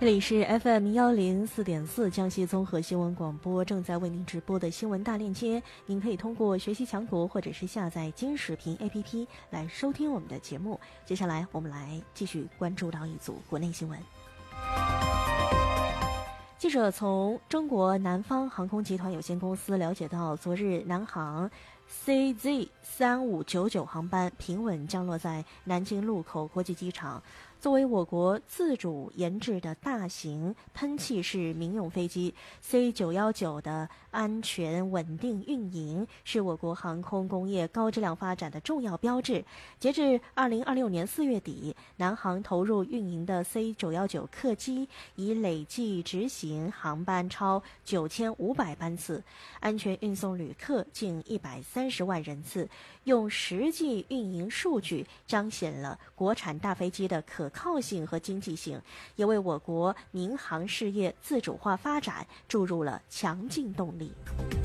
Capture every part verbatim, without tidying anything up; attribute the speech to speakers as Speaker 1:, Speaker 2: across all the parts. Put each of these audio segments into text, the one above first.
Speaker 1: 这里是 F M 幺零四点四江西综合新闻广播，正在为您直播的新闻大链接，您可以通过学习强国或者是下载金视频 A P P 来收听我们的节目。接下来我们来继续关注到一组国内新闻。记者从中国南方航空集团有限公司了解到，昨日南航 C Z 三五九九航班平稳降落在南京禄口国际机场。作为我国自主研制的大型喷气式民用飞机 C 九一九的安全稳定运营，是我国航空工业高质量发展的重要标志。截至二零二六年四月底，南航投入运营的 C 九一九客机已累计执行航班超九千五百班次，安全运送旅客近一百三十万人次，用实际运营数据彰显了国产大飞机的可靠性和经济性，也为我国民航事业自主化发展注入了强劲动力。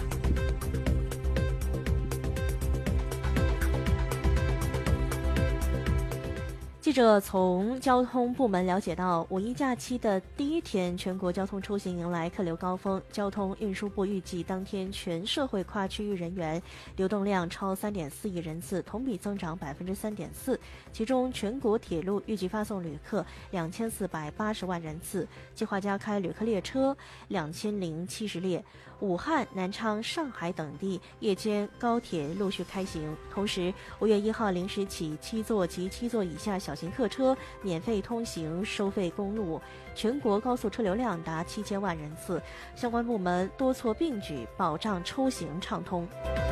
Speaker 1: 记者从交通部门了解到，五一假期的第一天，全国交通出行迎来客流高峰。交通运输部预计，当天全社会跨区域人员流动量超 三点四亿人次，同比增长 百分之三点四。其中，全国铁路预计发送旅客两千四百八十万人次，计划加开旅客列车两千零七十列。武汉、南昌、上海等地夜间高铁陆续开行。同时，五月一号零时起，七座及七座以下小型客车免费通行收费公路，全国高速车流量达七千万人次。相关部门多措并举，保障出行畅通。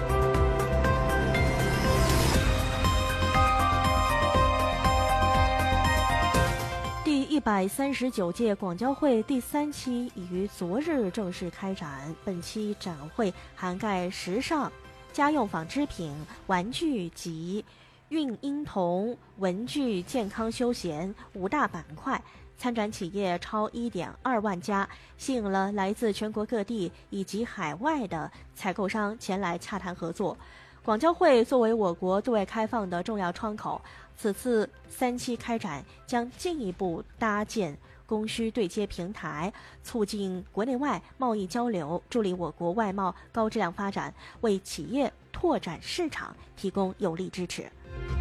Speaker 1: 第一百三十九届广交会第三期已于昨日正式开展。本期展会涵盖时尚、家用纺织品、玩具及孕婴童、文具、健康休闲五大板块，参展企业超 一点二万家，吸引了来自全国各地以及海外的采购商前来洽谈合作。广交会作为我国对外开放的重要窗口，此次三期开展将进一步搭建供需对接平台，促进国内外贸易交流，助力我国外贸高质量发展，为企业拓展市场提供有力支持。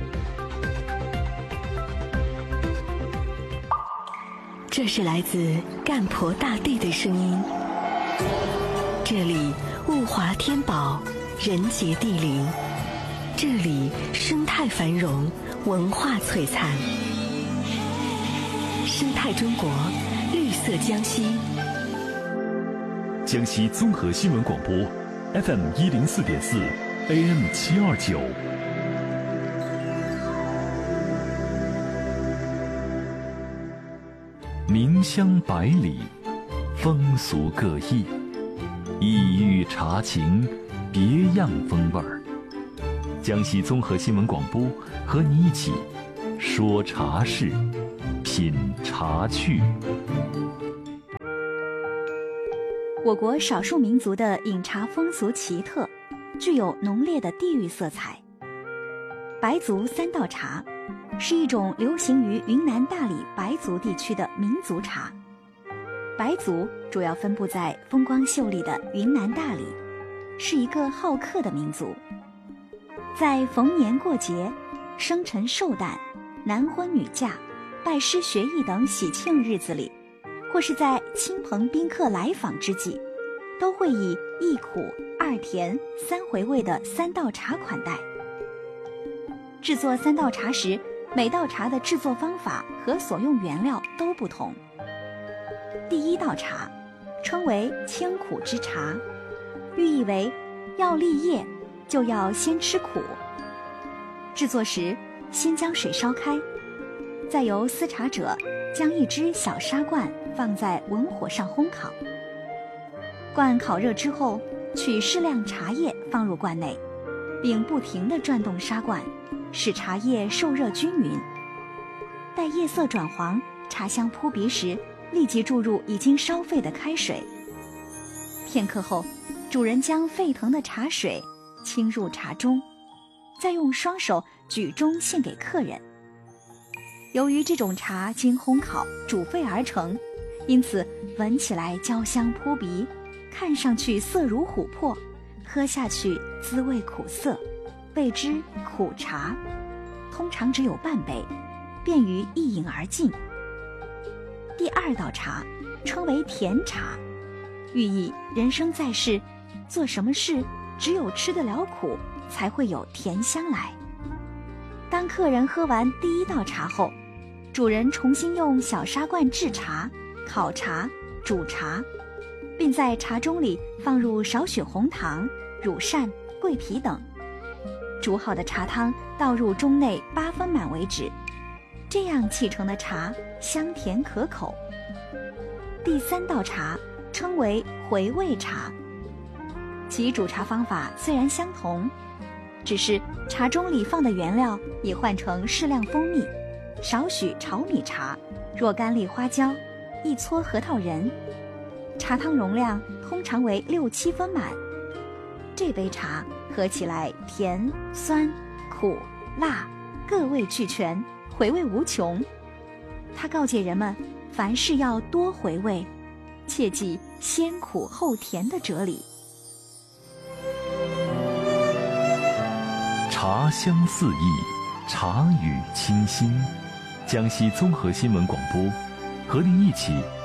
Speaker 2: 这是来自干婆大地的声音，这里物华天宝，人杰地灵，这里生态繁荣，文化璀璨。生态中国，绿色江西。
Speaker 3: 江西综合新闻广播 F M 一零四点四 A M 七二九。名香百里，风俗各异，异域茶情，别样风味儿。江西综合新闻广播和你一起说茶事，品茶趣。
Speaker 4: 我国少数民族的饮茶风俗奇特，具有浓烈的地域色彩。白族三道茶是一种流行于云南大理白族地区的民族茶。白族主要分布在风光秀丽的云南大理，是一个好客的民族。在逢年过节、生辰寿诞、男婚女嫁、拜师学艺等喜庆日子里，或是在亲朋宾客来访之际，都会以一苦、二甜、三回味的三道茶款待。制作三道茶时，每道茶的制作方法和所用原料都不同。第一道茶称为千苦之茶，寓意为要立业就要先吃苦。制作时，先将水烧开，再由司茶者将一只小砂罐放在文火上烘烤。罐烤热之后，取适量茶叶放入罐内，并不停地转动砂罐，使茶叶受热均匀。待叶色转黄，茶香扑鼻时，立即注入已经烧沸的开水。片刻后，主人将沸腾的茶水倾入茶盅，再用双手举盅献给客人。由于这种茶经烘烤煮沸而成， 因此闻起来焦香扑鼻，看上去色如琥珀，喝下去滋味苦涩，谓之苦茶。通常只有半杯，便于一饮而尽。第二道茶称为甜茶，寓意人生在世，做什么事只有吃得了苦，才会有甜香来。当客人喝完第一道茶后，主人重新用小砂罐制茶、烤茶、煮茶，并在茶盅里放入少许红糖、乳扇、桂皮等，煮好的茶汤倒入盅内八分满为止，这样沏成的茶香甜可口。第三道茶称为回味茶，其煮茶方法虽然相同，只是茶盅里放的原料也换成适量蜂蜜、少许炒米茶、若干粒花椒、一撮核桃仁，茶汤容量通常为六七分满。这杯茶喝起来甜、酸、苦、辣各味俱全，回味无穷。他告诫人们，凡事要多回味，切记先苦后甜的哲理。
Speaker 3: 茶香四溢，茶语清新。江西综合新闻广播，和您一起